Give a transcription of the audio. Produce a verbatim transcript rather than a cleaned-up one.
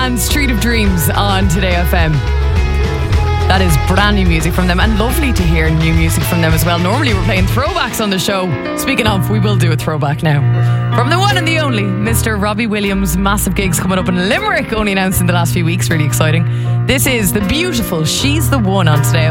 and Street of Dreams on Today F M. That is brand new music from them, and lovely to hear new music from them as well. Normally we're playing throwbacks on the show. Speaking of, we will do a throwback now. From the one and the only Mister Robbie Williams. Massive gigs coming up in Limerick, only announced in the last few weeks. Really exciting. This is the beautiful She's the One on Today